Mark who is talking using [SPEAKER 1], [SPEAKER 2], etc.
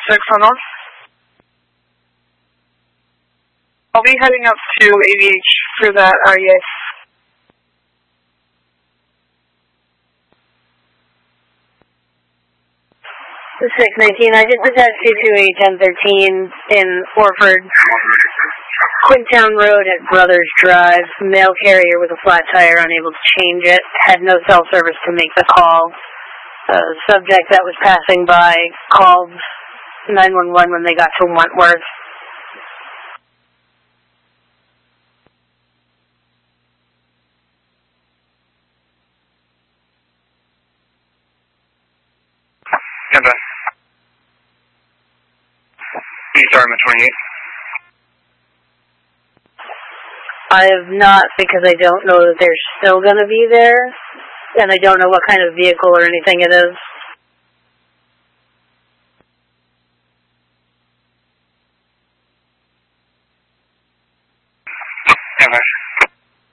[SPEAKER 1] 6 unknown. I'll be heading up to AVH for that REA.
[SPEAKER 2] The 619, I just attached you to a 1013 in Orford, Quintown Road at Brothers Drive. Mail carrier with a flat tire, unable to change it. Had no cell service to make the call. Subject that was passing by called 911 when they got to Wentworth.
[SPEAKER 3] Stand by. Can you start on the 28th?
[SPEAKER 2] I have not, because I don't know that they're still going to be there, and I don't know what kind of vehicle or anything it is.
[SPEAKER 3] Stand by.